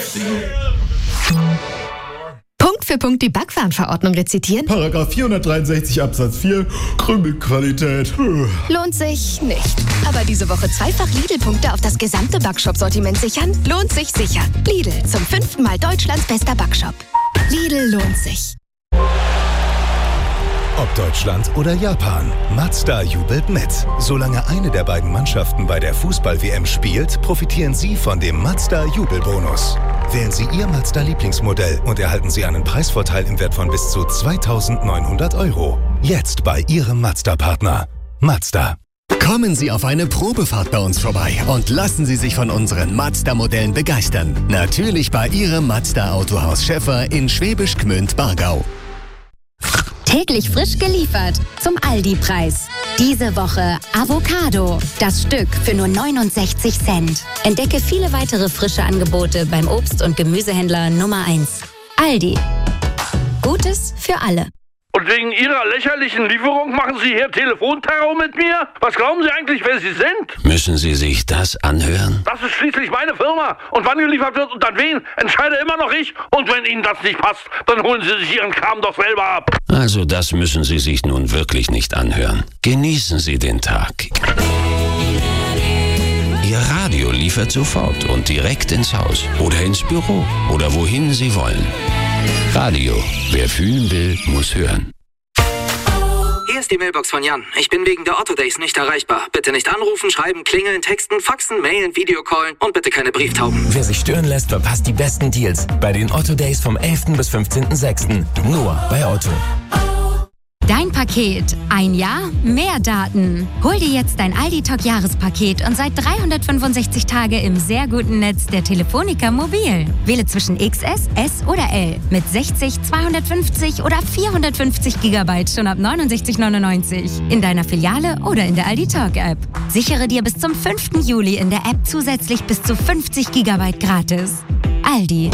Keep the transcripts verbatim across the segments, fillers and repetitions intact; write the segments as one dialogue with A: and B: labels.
A: Punkt für Punkt die Backwarenverordnung rezitieren?
B: Paragraph vierhundertdreiundsechzig Absatz vier, Krümelqualität.
A: Lohnt sich nicht. Aber diese Woche zweifach Lidl-Punkte auf das gesamte Backshop-Sortiment sichern? Lohnt sich sicher. Lidl, zum fünften Mal Deutschlands bester Backshop. Lidl lohnt sich.
C: Ob Deutschland oder Japan, Mazda jubelt mit. Solange eine der beiden Mannschaften bei der Fußball-W M spielt, profitieren Sie von dem Mazda-Jubelbonus. Wählen Sie Ihr Mazda-Lieblingsmodell und erhalten Sie einen Preisvorteil im Wert von bis zu zweitausendneunhundert Euro. Jetzt bei Ihrem Mazda-Partner. Mazda.
D: Kommen Sie auf eine Probefahrt bei uns vorbei und lassen Sie sich von unseren Mazda-Modellen begeistern. Natürlich bei Ihrem Mazda-Autohaus Schäffer in Schwäbisch Gmünd-Bargau.
E: Täglich frisch geliefert zum Aldi-Preis. Diese Woche Avocado. Das Stück für nur neunundsechzig Cent. Entdecke viele weitere frische Angebote beim Obst- und Gemüsehändler Nummer eins. Aldi. Gutes für alle.
F: Und wegen Ihrer lächerlichen Lieferung machen Sie hier Telefonterror mit mir? Was glauben Sie eigentlich, wer Sie sind?
G: Müssen Sie sich das anhören?
F: Das ist schließlich meine Firma. Und wann geliefert wird und an wen, entscheide immer noch ich. Und wenn Ihnen das nicht passt, dann holen Sie sich Ihren Kram doch selber ab.
G: Also das müssen Sie sich nun wirklich nicht anhören. Genießen Sie den Tag. Ihr Radio liefert sofort und direkt ins Haus oder ins Büro oder wohin Sie wollen. Radio. Wer fühlen will, muss hören.
H: Hier ist die Mailbox von Jan. Ich bin wegen der Otto Days nicht erreichbar. Bitte nicht anrufen, schreiben, klingeln, texten, faxen, mailen, Videocallen und bitte keine Brieftauben.
I: Wer sich stören lässt, verpasst die besten Deals bei den Otto Days vom elften bis fünfzehnten sechsten Nur bei Otto.
E: Dein Paket. Ein Jahr, mehr Daten. Hol dir jetzt dein Aldi Talk Jahrespaket und seit dreihundertfünfundsechzig Tage im sehr guten Netz der Telefonica Mobil. Wähle zwischen X S, S oder L mit sechzig, zweihundertfünfzig oder vierhundertfünfzig Gigabyte schon ab neunundsechzig neunundneunzig in deiner Filiale oder in der Aldi Talk App. Sichere dir bis zum fünften Juli in der App zusätzlich bis zu fünfzig Gigabyte gratis. Aldi.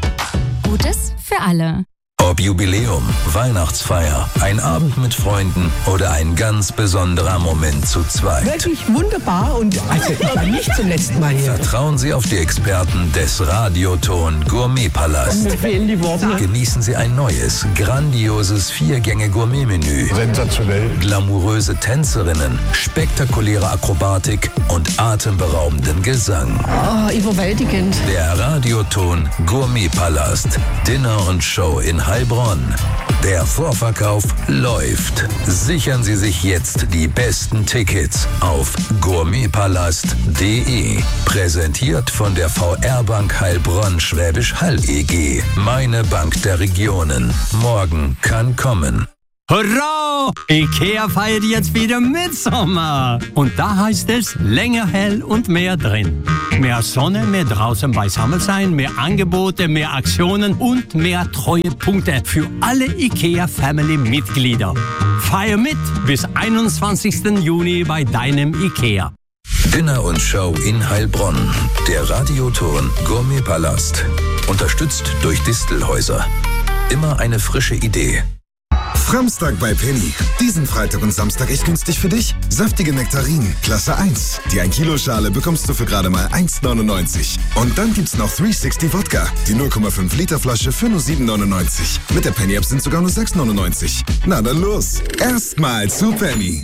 E: Gutes für alle.
J: Ob Jubiläum, Weihnachtsfeier, ein Abend mit Freunden oder ein ganz besonderer Moment zu zweit.
K: Wirklich wunderbar und also ich war nicht zum letzten Mal hier.
J: Vertrauen Sie auf die Experten des Radioton Gourmetpalast.
K: Mir fehlen die Worte.
J: Genießen Sie ein neues, grandioses Vier-Gänge-Gourmet-Menü.
B: Sensationell.
J: Glamouröse Tänzerinnen, spektakuläre Akrobatik und atemberaubenden Gesang.
K: Oh, überwältigend.
J: Der Radioton Gourmetpalast. Dinner und Show in Heilbronn. Der Vorverkauf läuft. Sichern Sie sich jetzt die besten Tickets auf gourmetpalast punkt de. Präsentiert von der V R Bank Heilbronn Schwäbisch Hall E G. Meine Bank der Regionen. Morgen kann kommen.
L: Hurra! Ikea feiert jetzt wieder Mitsommer. Und da heißt es länger hell und mehr drin. Mehr Sonne, mehr draußen beisammen sein, mehr Angebote, mehr Aktionen und mehr Treuepunkte für alle Ikea-Family-Mitglieder. Feier mit bis einundzwanzigsten Juni bei deinem Ikea.
J: Dinner und Show in Heilbronn. Der Radioton Gourmetpalast. Unterstützt durch Distelhäuser. Immer eine frische Idee.
M: Framstag bei Penny. Diesen Freitag und Samstag echt günstig für dich. Saftige Nektarinen, Klasse eins. Die ein Kilo Schale bekommst du für gerade mal eins neunundneunzig. Und dann gibt's noch dreihundertsechzig Wodka. Die null Komma fünf Liter Flasche für nur sieben neunundneunzig. Mit der Penny App sind sogar nur sechs neunundneunzig. Na dann los. Erstmal zu Penny.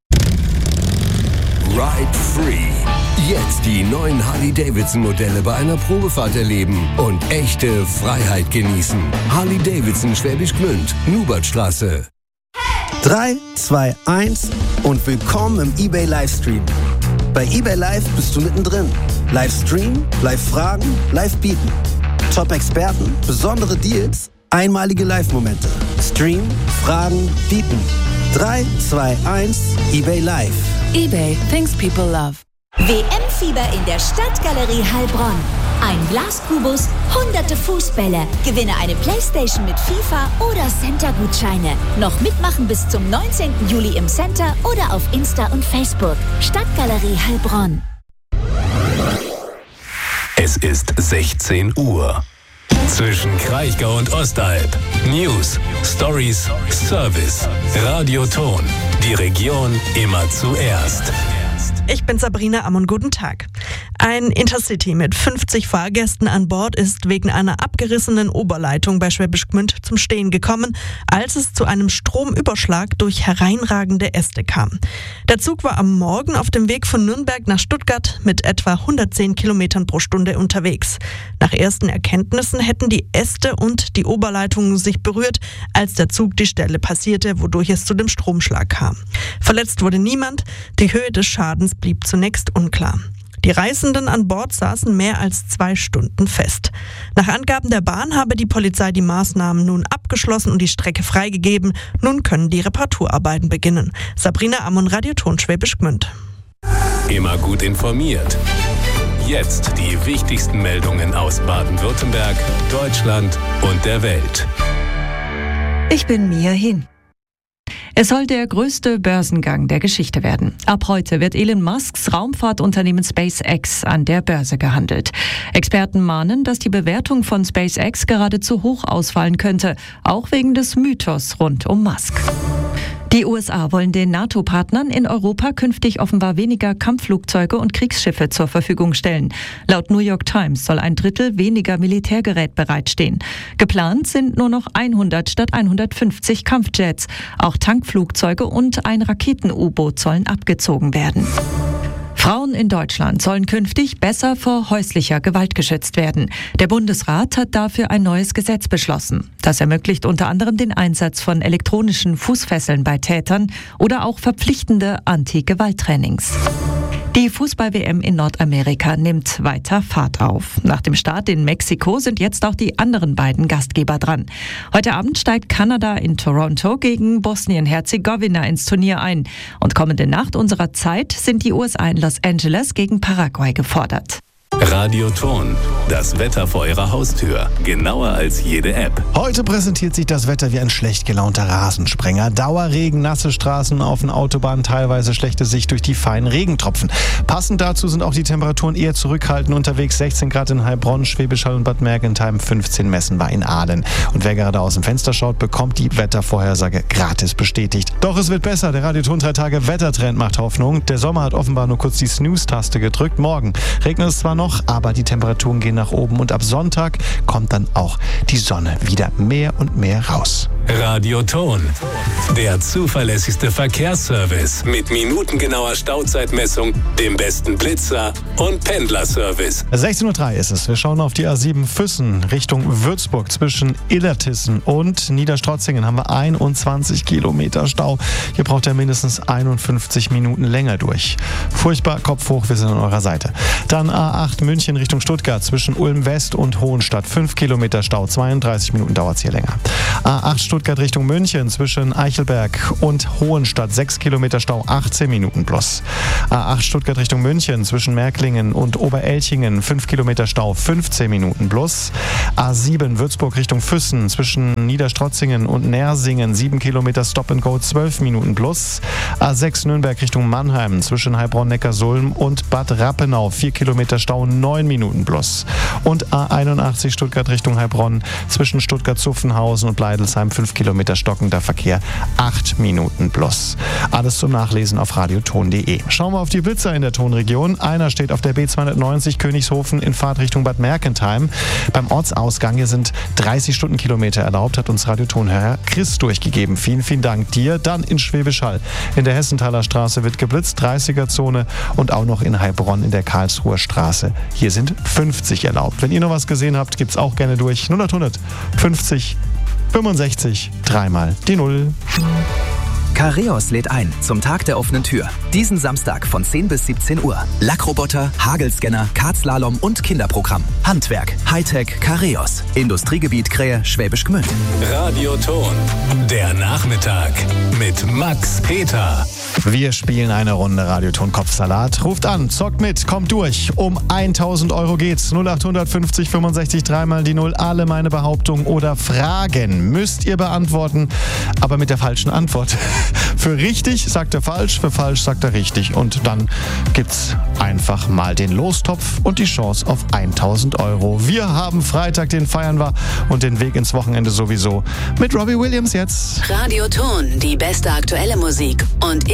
N: Ride Free. Jetzt die neuen Harley-Davidson-Modelle bei einer Probefahrt erleben und echte Freiheit genießen. Harley-Davidson Schwäbisch Gmünd, Nubertstraße.
O: drei, zwei, eins und willkommen im eBay Livestream. Bei eBay Live bist du mittendrin. Livestream, Live-Fragen, Live-Bieten. Top-Experten, besondere Deals, einmalige Live-Momente. Stream, Fragen, Bieten. drei, zwei, eins, eBay Live.
P: eBay, things people love.
Q: W M-Fieber in der Stadtgalerie Heilbronn. Ein Glaskubus, hunderte Fußbälle. Gewinne eine Playstation mit FIFA oder Center-Gutscheine. Noch mitmachen bis zum neunzehnten Juli im Center oder auf Insta und Facebook. Stadtgalerie Heilbronn.
J: Es ist sechzehn Uhr. Zwischen Kraichgau und Ostalb. News, Stories, Service. Radioton. Die Region immer zuerst.
R: Ich bin Sabrina Ammon, guten Tag. Ein Intercity mit fünfzig Fahrgästen an Bord ist wegen einer abgerissenen Oberleitung bei Schwäbisch Gmünd zum Stehen gekommen, als es zu einem Stromüberschlag durch hereinragende Äste kam. Der Zug war am Morgen auf dem Weg von Nürnberg nach Stuttgart mit etwa hundertzehn Kilometern pro Stunde unterwegs. Nach ersten Erkenntnissen hätten die Äste und die Oberleitung sich berührt, als der Zug die Stelle passierte, wodurch es zu dem Stromschlag kam. Verletzt wurde niemand, die Höhe des Schadens blieb zunächst unklar. Die Reisenden an Bord saßen mehr als zwei Stunden fest. Nach Angaben der Bahn habe die Polizei die Maßnahmen nun abgeschlossen und die Strecke freigegeben. Nun können die Reparaturarbeiten beginnen. Sabrina Ammon, Radioton Schwäbisch Gmünd.
S: Immer gut informiert. Jetzt die wichtigsten Meldungen aus Baden-Württemberg, Deutschland und der Welt.
T: Ich bin Mia Hin. Es soll der größte Börsengang der Geschichte werden. Ab heute wird Elon Musks Raumfahrtunternehmen SpaceX an der Börse gehandelt. Experten mahnen, dass die Bewertung von SpaceX gerade zu hoch ausfallen könnte, auch wegen des Mythos rund um Musk. Die U S A wollen den NATO-Partnern in Europa künftig offenbar weniger Kampfflugzeuge und Kriegsschiffe zur Verfügung stellen. Laut New York Times soll ein Drittel weniger Militärgerät bereitstehen. Geplant sind nur noch hundert statt hundertfünfzig Kampfjets. Auch Tankflugzeuge und ein Raketen-U-Boot sollen abgezogen werden. Frauen in Deutschland sollen künftig besser vor häuslicher Gewalt geschützt werden. Der Bundesrat hat dafür ein neues Gesetz beschlossen. Das ermöglicht unter anderem den Einsatz von elektronischen Fußfesseln bei Tätern oder auch verpflichtende Anti-Gewalt-Trainings. Die Fußball-W M in Nordamerika nimmt weiter Fahrt auf. Nach dem Start in Mexiko sind jetzt auch die anderen beiden Gastgeber dran. Heute Abend steigt Kanada in Toronto gegen Bosnien-Herzegowina ins Turnier ein. Und kommende Nacht unserer Zeit sind die U S A in Los Angeles gegen Paraguay gefordert.
S: Radioton, das Wetter vor Ihrer Haustür. Genauer als jede App.
U: Heute präsentiert sich das Wetter wie ein schlecht gelaunter Rasensprenger. Dauerregen, nasse Straßen auf den Autobahnen, teilweise schlechte Sicht durch die feinen Regentropfen. Passend dazu sind auch die Temperaturen eher zurückhaltend unterwegs. sechzehn Grad in Heilbronn, Schwäbisch Hall und Bad Mergentheim, fünfzehn messen wir in Aalen. Und wer gerade aus dem Fenster schaut, bekommt die Wettervorhersage gratis bestätigt. Doch es wird besser. Der Radioton drei Tage Wettertrend macht Hoffnung. Der Sommer hat offenbar nur kurz die Snooze-Taste gedrückt. Morgen regnet es zwar noch, aber die Temperaturen gehen nach oben und ab Sonntag kommt dann auch die Sonne wieder mehr und mehr raus.
S: Radioton, der zuverlässigste Verkehrsservice mit minutengenauer Stauzeitmessung, dem besten Blitzer und Pendlerservice.
U: sechzehn Uhr drei ist es. Wir schauen auf die A sieben Füssen Richtung Würzburg. Zwischen Illertissen und Niederstrotzingen haben wir einundzwanzig Kilometer Stau. Hier braucht er mindestens einundfünfzig Minuten länger durch. Furchtbar, Kopf hoch, wir sind an eurer Seite. Dann A acht München Richtung Stuttgart zwischen Ulm West und Hohenstadt. fünf Kilometer Stau, zweiunddreißig Minuten dauert es hier länger. A acht Stuttgart Richtung München zwischen Eichelberg und Hohenstadt. sechs Kilometer Stau, achtzehn Minuten plus. A acht Stuttgart Richtung München zwischen Märklingen und Oberelchingen. fünf Kilometer Stau, fünfzehn Minuten plus. A sieben Würzburg Richtung Füssen zwischen Niederstrotzingen und Nersingen. sieben Kilometer Stop and Go, zwölf Minuten plus. A sechs Nürnberg Richtung Mannheim zwischen Heilbronn-Neckarsulm und Bad Rappenau. vier Kilometer Stau, neun Minuten plus. Und A einundachtzig Stuttgart Richtung Heilbronn zwischen Stuttgart-Zuffenhausen und Leidelsheim. fünf Kilometer stockender Verkehr, acht Minuten plus. Alles zum Nachlesen auf radioton punkt de. Schauen wir auf die Blitzer in der Tonregion. Einer steht auf der B zweihundertneunzig Königshofen in Fahrtrichtung Bad Mergentheim. Beim Ortsausgang hier sind dreißig Stundenkilometer erlaubt, hat uns Radiotonhörer Chris durchgegeben. Vielen, vielen Dank dir. Dann in Schwäbisch Hall. In der Hessenthaler Straße wird geblitzt, dreißiger-Zone und auch noch in Heilbronn in der Karlsruher Straße. Hier sind fünfzig erlaubt. Wenn ihr noch was gesehen habt, gibt's auch gerne durch. null acht hundert fünfzig fünfundsechzig, dreimal die Null.
V: Careos lädt ein zum Tag der offenen Tür. Diesen Samstag von zehn bis siebzehn Uhr. Lackroboter, Hagelscanner, Kartslalom und Kinderprogramm. Handwerk, Hightech, Careos. Industriegebiet Krähe, Schwäbisch Gmünd.
S: Radioton, der Nachmittag mit Max Peter.
U: Wir spielen eine Runde Radioton Kopfsalat. Ruft an, zockt mit, kommt durch. Um tausend Euro geht's. null acht fünfzig fünfundsechzig, dreimal die Null. Alle meine Behauptungen oder Fragen müsst ihr beantworten, aber mit der falschen Antwort. Für richtig sagt er falsch, für falsch sagt er richtig. Und dann gibt's einfach mal den Lostopf und die Chance auf tausend Euro. Wir haben Freitag, den feiern wir und den Weg ins Wochenende sowieso. Mit Robbie Williams jetzt.
W: Radioton, die beste aktuelle Musik und